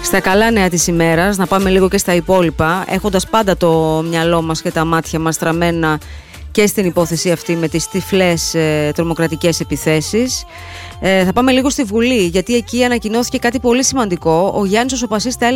Στα καλά νέα της ημέρας, να πάμε λίγο και στα υπόλοιπα, έχοντας πάντα το μυαλό μας και τα μάτια μας στραμμένα και στην υπόθεση αυτή με τις τυφλές τρομοκρατικές επιθέσεις. Θα πάμε λίγο στη Βουλή, γιατί εκεί ανακοινώθηκε κάτι πολύ σημαντικό. Ο Γιάννης ο Σοπασής